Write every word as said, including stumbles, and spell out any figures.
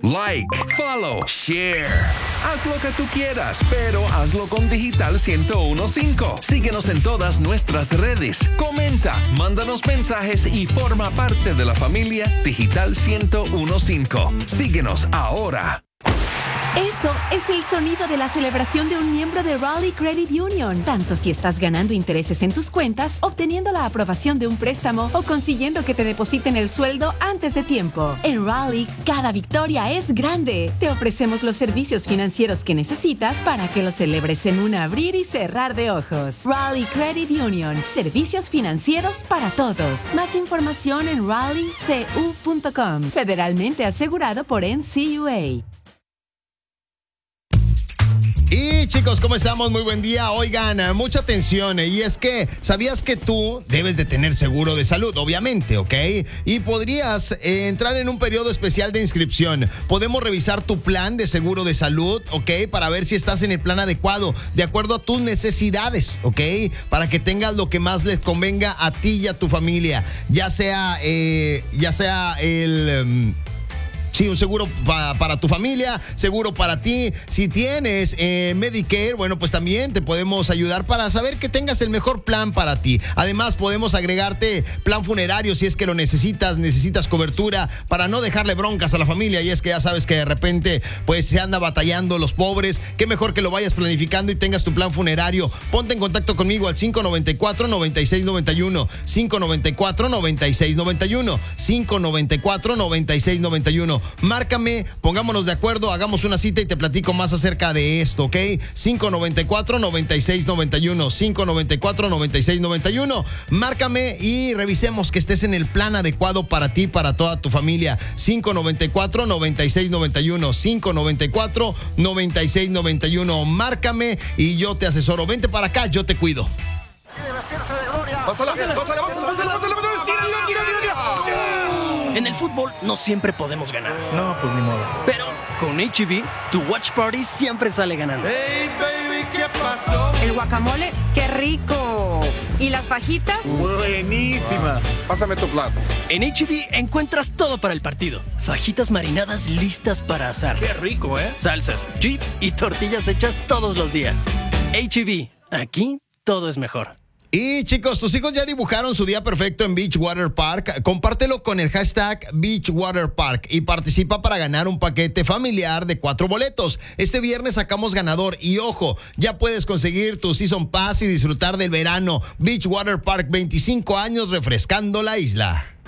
like, follow, share. Haz lo que tú quieras, pero hazlo con Digital ciento uno punto cinco. Síguenos en todas nuestras redes. Comenta, mándanos mensajes y forma parte de la familia Digital ciento uno punto cinco. Síguenos ahora. Eso es el sonido de la celebración de un miembro de Raleigh Credit Union. Tanto si estás ganando intereses en tus cuentas, obteniendo la aprobación de un préstamo o consiguiendo que te depositen el sueldo antes de tiempo. En Raleigh, cada victoria es grande. Te ofrecemos los servicios financieros que necesitas para que los celebres en un abrir y cerrar de ojos. Raleigh Credit Union. Servicios financieros para todos. Más información en raleigh c u punto com. Federalmente asegurado por N C U A. Y chicos, ¿cómo estamos? Muy buen día. Oigan, mucha atención. Y es que, ¿sabías que tú debes de tener seguro de salud? Obviamente, ¿ok? Y podrías eh, entrar en un periodo especial de inscripción. Podemos revisar tu plan de seguro de salud, ¿ok? Para ver si estás en el plan adecuado, de acuerdo a tus necesidades, ¿ok? Para que tengas lo que más les convenga a ti y a tu familia. Ya sea, eh, ya sea el... Um, Sí, un seguro pa- para tu familia, seguro para ti. Si tienes eh, Medicare, bueno, pues también te podemos ayudar para saber que tengas el mejor plan para ti. Además, podemos agregarte plan funerario si es que lo necesitas, necesitas cobertura para no dejarle broncas a la familia. Y es que ya sabes que de repente, pues se anda batallando los pobres. Qué mejor que lo vayas planificando y tengas tu plan funerario. Ponte en contacto conmigo al cinco noventa y cuatro, noventa y seis noventa y uno, cinco noventa y cuatro, noventa y seis noventa y uno, cinco noventa y cuatro, noventa y seis noventa y uno. Márcame, pongámonos de acuerdo, hagamos una cita y te platico más acerca de esto, ¿ok? cinco noventa y cuatro, noventa y seis noventa y uno, cinco noventa y cuatro, noventa y seis noventa y uno. Márcame y revisemos que estés en el plan adecuado para ti, para toda tu familia. cinco noventa y cuatro, noventa y seis noventa y uno, cinco noventa y cuatro, noventa y seis noventa y uno. Márcame y yo te asesoro. Vente para acá, yo te cuido. Pásala, pásala, pásala, pásala, pásala. En el fútbol no siempre podemos ganar. No, pues ni modo. Pero con H E B, tu watch party siempre sale ganando. Hey, baby, ¿qué pasó? El guacamole, qué rico. ¿Y las fajitas? Buenísima. Pásame tu plato. En H E B encuentras todo para el partido. Fajitas marinadas listas para asar. Qué rico, ¿eh? Salsas, chips y tortillas hechas todos los días. H E B, aquí todo es mejor. Y chicos, tus hijos ya dibujaron su día perfecto en Beachwater Park. Compártelo con el hashtag Beachwater Park y participa para ganar un paquete familiar de cuatro boletos. Este viernes sacamos ganador y ojo, ya puedes conseguir tu Season Pass y disfrutar del verano. Beachwater Park, veinticinco años refrescando la isla.